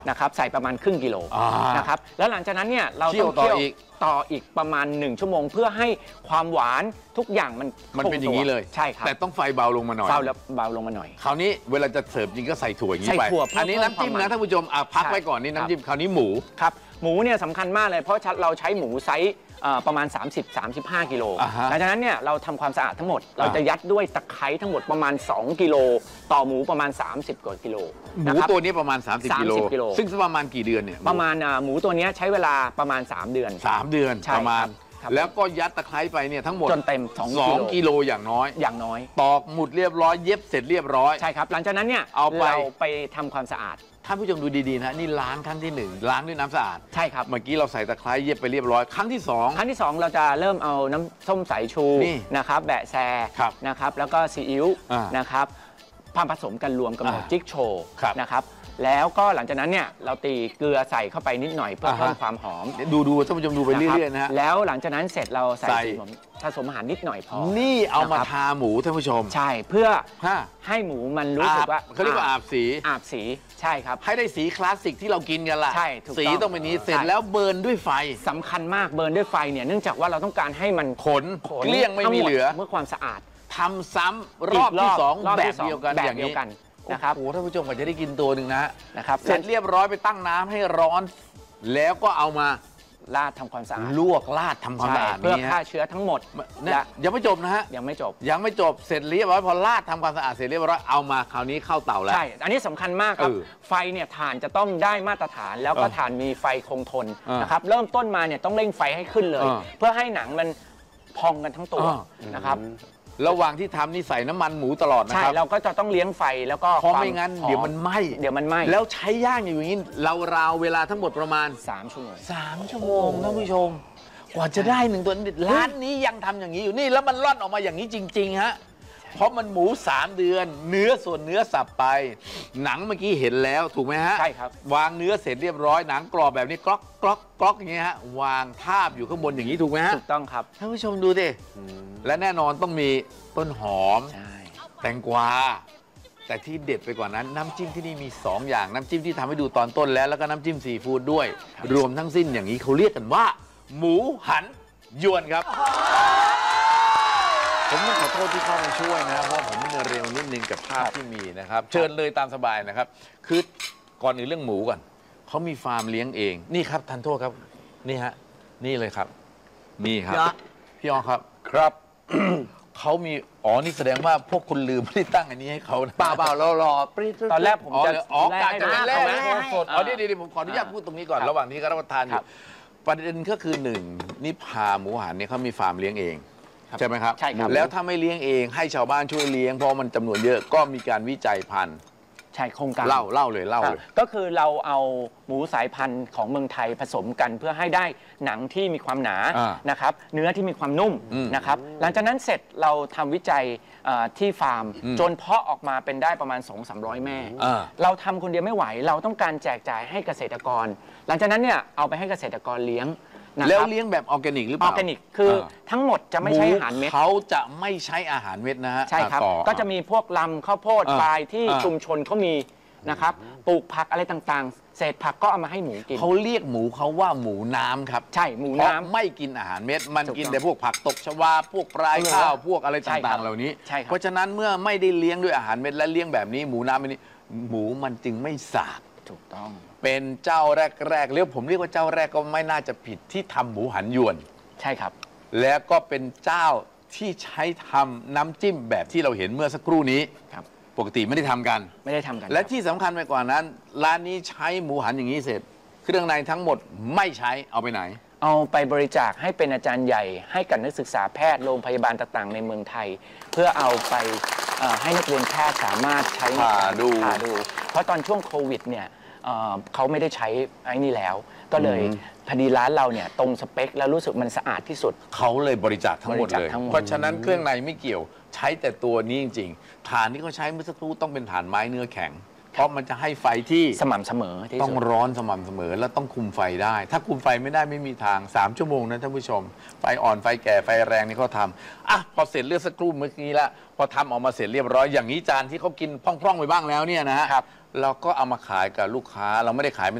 นะครับใส่ประมาณครึ่งกิโลนะครับแล้วหลังจากนั้นเนี่ยเราต้องเคี่ยวต่ออีกประมาณ1 ชั่วโมงเพื่อให้ความหวานทุกอย่างมันเป็นอย่างนี้เลยใช่ครับแต่ต้องไฟเบาลงมาหน่อยเบาลงมาหน่อยคราวนี้เวลาจะเสิร์ฟจริงก็ใส่ถั่วอย่างนี้ไปอันนี้น้ำจิ้มนะท่านผู้ชมพักไว้ก่อนนี่น้ำจิ้มคราวนี้หมูครับหมูเนี่ยสำคัญมากเลยเพราะเราใช้หมูไซส์ประมาณ 30-35 กิโลหลังจากนั้นเนี่ยเราทำความสะอาดทั้งหมดเราจะยัดด้วยตะไคร้ทั้งหมดประมาณ2 กิโลต่อหมูประมาณ30 กว่ากิโลหมูตัวนี้ประมาณ30 กิโลซึ่งประมาณกี่เดือนเนี่ยประมาณหมูตัวนี้ใช้เวลาประมาณ3 เดือนประมาณแล้วก็ยัดตะไคร้ไปเนี่ยทั้งหมดจนเต็ม 2 กิโลอย่างน้อยตอกหมุดเรียบร้อยเย็บเสร็จเรียบร้อยใช่ครับหลังจากนั้นเนี่ยเราไปทำความสะอาดท่านผู้ชมดูดีๆนะนี่ล้างครั้งที่1ล้างด้วยน้ำสะอาดใช่ครับเมื่อกี้เราใส่ตะไคร้เย็บไปเรียบร้อยครั้งที่2 เราจะเริ่มเอาน้ำส้มสายชูนะครับแบะแซนะครับแล้วก็ซีอิ๊วนะครับผสมกันรวมกันหมดจิ๊กโชว์นะครับแล้วก็หลังจากนั้นเนี่ยเราตีเกลือใส่เข้าไปนิดหน่อยเพื่อเพิ่มความหอมดูท่านผู้ชมดูไปเรื่อยๆนะฮะแล้วหลังจากนั้นเสร็จเราใส่ผสมอาหารนิดหน่อยพอนี่เอามาทาหมูท่านผู้ชมใช่เพื่อให้หมูมันรู้สึกว่าเขาเรียกว่าอาบสีใช่ครับให้ได้สีคลาสสิกที่เรากินกันล่ะใช่สีต้องเป็นนี้เสร็จแล้วเบิร์นด้วยไฟสำคัญมากเบิร์นด้วยไฟเนี่ยเนื่องจากว่าเราต้องการให้มันขนเกลี้ยงไม่มีเหลือเมื่อความสะอาดทำซ้ำรอบที่2แบบเดียวกันอย่างนี้นะครับโอ้ท่านผู้ชมก็จะได้กินตัวหนึ่งนะครับเสร็จเรียบร้อยไปตั้งน้ำให้ร้อนแล้วก็เอามาราดทำความสะอาดลวกราดทำความสะอาดเพื่อฆ่าเชื้อทั้งหมดยังไม่จบนะฮะยังไม่จบเสร็จเรียบร้อยพอราดทำความสะอาดเสร็จเรียบร้อยเอามาคราวนี้เข้าเตาแล้วใช่อันนี้สำคัญมากครับไฟเนี่ยถ่านจะต้องได้มาตรฐานแล้วก็ถ่านมีไฟคงทนนะครับเริ่มต้นมาเนี่ยต้องเร่งไฟให้ขึ้นเลยเพื่อให้หนังมันพองกันทั้งตัวนะครับระหว่างที่ทำนี่ใส่น้ำมันหมูตลอดนะครับใช่เราก็จะต้องเลี้ยงไฟแล้วก็เพราะไม่งั้นเดี๋ยวมันไหม้แล้วใช้ย่างอย่างนี้ราวเวลาทั้งหมดประมาณ 3 ชั่วโมง 3 ชั่วโมงท่านผู้ชมกว่าจะได้1 ตัวร้านนี้ยังทำอย่างนี้อยู่นี่แล้วมันร่อนออกมาอย่างนี้จริงๆฮะเพราะมันหมู3 เดือนเนื้อส่วนเนื้อสับไปหนังเมื่อกี้เห็นแล้วถูกไหมฮะใช่ครับวางเนื้อเสร็จเรียบร้อยหนังกรอบแบบนี้กรอกอย่างเงี้ยฮะวางทาบอยู่ข้างบนอย่างนี้ถูกไหมฮะถูกต้องครับท่านผู้ชมดูดิและแน่นอนต้องมีต้นหอมแตงกวาแต่ที่เด็ดไปกว่านั้นน้ำจิ้มที่นี่มี2 อย่างน้ำจิ้มที่ทำให้ดูตอนต้นแล้วก็น้ำจิ้มซีฟู้ดด้วยรวมทั้งสิ้นอย่างนี้เขาเรียกกันว่าหมูหันยวนครับผมต้องขอโทษที่เข้ามาช่วยนะเพราะผมมันเร็วนิดนึงกับภาพที่มีนะครับเชิญเลยตามสบายนะครับคือก่อนอื่นเรื่องหมูก่อนเขามีฟาร์มเลี้ยงเองนี่ครับทันโทษครับนี่ฮะนี่เลยครับนี่ครับพี่อ๋อครับเขามีนี่แสดงว่าพวกคุณลืมไม่ได้ตั้งอันนี้ให้เขาเปล่าเรารอตอนแรกผมจะการจะแรกสดเดี๋ยวผมขออนุญาตพูดตรงนี้ก่อนระหว่างนี้ก็รับประทานอยู่ประเด็นก็คือ1นี่พาหมูหันเนี่ยเขามีฟาร์มเลี้ยงเองใช่ไหมครับใช่ครับแล้วถ้าไม่เลี้ยงเองให้ชาวบ้านช่วยเลี้ยงเพราะมันจำนวนเยอะก็มีการวิจัยพันธุ์ใช่โครงการเล่าเลยก็คือเราเอาหมูสายพันธุ์ของเมืองไทยผสมกันเพื่อให้ได้หนังที่มีความหนานะครับเนื้อที่มีความนุ่มนะครับหลังจากนั้นเสร็จเราทำวิจัยที่ฟาร์มจนเพาะออกมาเป็นได้ประมาณ 200-300 แม่เราทำคนเดียวไม่ไหวเราต้องการแจกจ่ายให้เกษตรกรหลังจากนั้นเนี่ยเอาไปให้เกษตรกรเลี้ยงแล้วเลี้ยงแบบออร์แกนิกหรือเปล่าออร์แกนิกคือทั้งหมดจะไม่ใช้อาหารเม็ดเขาจะไม่ใช้อาหารเม็ดนะฮะใช่ครับก็จะมีพวกลำข้าวโพดปลายที่ชุมชนเขามีนะครับปลูกผักอะไรต่างๆเศษผักก็เอามาให้หมูกินเขาเรียกหมูเขาว่าหมูน้ำครับใช่หมูน้ำไม่กินอาหารเม็ดมันกินแต่พวกผักตบชวาพวกปลายข้าวพวกอะไรต่างๆเหล่านี้เพราะฉะนั้นเมื่อไม่ได้เลี้ยงด้วยอาหารเม็ดและเลี้ยงแบบนี้หมูน้ำแบบนี้หมูมันจึงไม่สาบถูกต้องเป็นเจ้าแรกเรียกผมเรียกว่าเจ้าแรกก็ไม่น่าจะผิดที่ทำหมูหันยวนใช่ครับแล้วก็เป็นเจ้าที่ใช้ทำน้ำจิ้มแบบที่เราเห็นเมื่อสักครู่นี้ปกติไม่ได้ทำกันและที่สำคัญไปกว่านั้นร้านนี้ใช้หมูหันอย่างนี้เสร็จเครื่องในทั้งหมดไม่ใช้เอาไปไหนเอาไปบริจาคให้เป็นอาจารย์ใหญ่ให้กับนักศึกษาแพทย์โรงพยาบาลต่างๆในเมืองไทยเพื่อเอาไปให้นักเรียนแพทย์สามารถใช้ผ่าดูเพราะตอนช่วงโควิดเนี่ยเขาไม่ได้ใช้ไอ้นี่แล้วก็เลยพอดีร้านเราเนี่ยตรงสเปคแล้วรู้สึกมันสะอาดที่สุดเขาเลยบริจาคทั้งหมดเลยเพราะฉะนั้นเครื่องในไม่เกี่ยวใช้แต่ตัวนี้จริงๆถ่านที่เขาใช้เมื่อสักครู่ต้องเป็นถ่านไม้เนื้อแข็งเพราะมันจะให้ไฟที่สม่ำเสมอต้องร้อนสม่ำเสมอแล้วต้องคุมไฟได้ถ้าคุมไฟไม่ได้ไม่มีทาง3 ชั่วโมงนะท่านผู้ชมไฟอ่อนไฟแก่ไฟแรงนี่เขาทำพอเสร็จเลือกสักครู่เมื่อกี้ละพอทำออกมาเสร็จเรียบร้อยอย่างนี้จานที่เขากินพร่องๆไปบ้างแล้วเนี่ยนะฮะเราก็เอามาขายกับลูกค้าเราไม่ได้ขายเป็น